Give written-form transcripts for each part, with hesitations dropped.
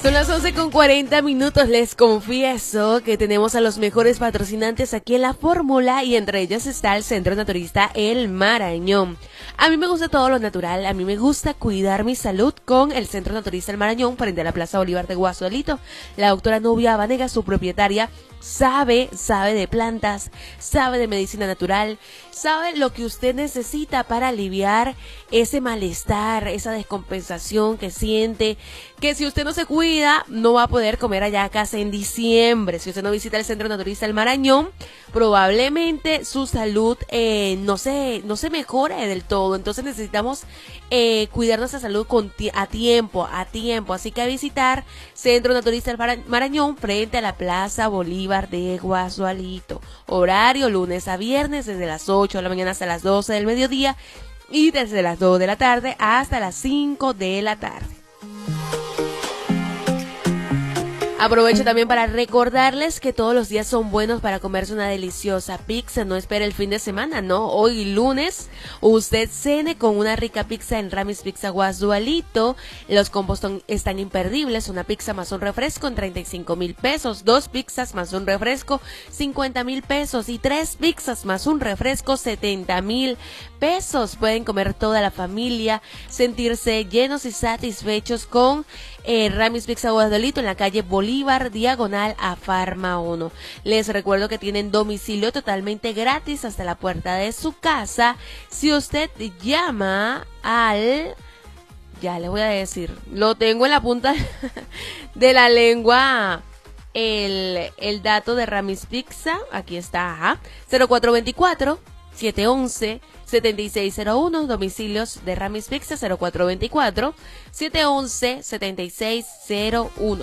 Son las 11:40. Les confieso que tenemos a los mejores patrocinantes aquí en la fórmula y entre ellos está el Centro Naturista El Marañón. A mí me gusta todo lo natural, a mí me gusta cuidar mi salud con el Centro Naturista El Marañón frente a la Plaza Bolívar de Guasolito. La doctora Nubia Vanegas, su propietaria, sabe de plantas, sabe de medicina natural, sabe lo que usted necesita para aliviar ese malestar, esa descompensación que siente, que si usted no se cuida, no va a poder comer hallacas en diciembre. Si usted no visita el Centro Naturista El Marañón, probablemente su salud no se mejore del todo. Entonces necesitamos cuidar nuestra salud a tiempo. Así que a visitar Centro Naturista El Marañón frente a la Plaza Bolívar de Guasolito. Horario lunes a viernes desde las 8 de la mañana hasta las 12 del mediodía y desde las 2 de la tarde hasta las 5 de la tarde. Aprovecho también para recordarles que todos los días son buenos para comerse una deliciosa pizza. No espere el fin de semana, no. Hoy lunes usted cene con una rica pizza en Ramis Pizza Guasolito. Los combos están imperdibles. Una pizza más un refresco en 35,000 pesos. 2 pizzas más un refresco, 50,000 pesos. Y 3 pizzas más un refresco, 70,000 pesos. Pueden comer toda la familia, sentirse llenos y satisfechos con Ramis Pizza Guasolito en la calle Bolívar, diagonal a Farma 1. Les recuerdo que tienen domicilio totalmente gratis hasta la puerta de su casa. Si usted llama al... Ya le voy a decir, lo tengo en la punta de la lengua, el dato de Ramis Pizza. Aquí está, 0424-711-7601, domicilios de Ramis Pizza 0424-711-7601.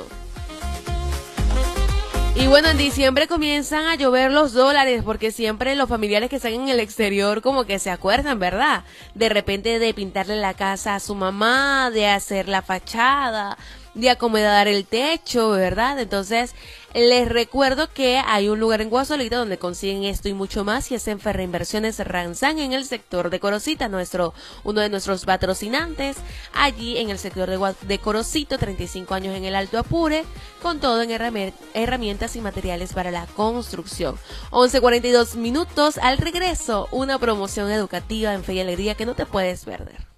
Y bueno, en diciembre comienzan a llover los dólares porque siempre los familiares que están en el exterior como que se acuerdan, ¿verdad? De repente de pintarle la casa a su mamá, de hacer la fachada, de acomodar el techo, ¿verdad? Entonces, les recuerdo que hay un lugar en Guasolito donde consiguen esto y mucho más, y es en Ferreinversiones Ranzán, en el sector de Corocita, uno de nuestros patrocinantes, allí en el sector de Corocito, 35 años en el Alto Apure, con todo en herramientas y materiales para la construcción. 11:42. Al regreso, una promoción educativa en Fe y Alegría que no te puedes perder.